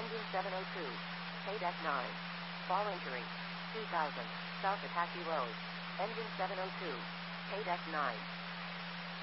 Engine 702. K-Deck 9. Fall injury. 2000. South Apache Road. Engine 702. K-Deck 9.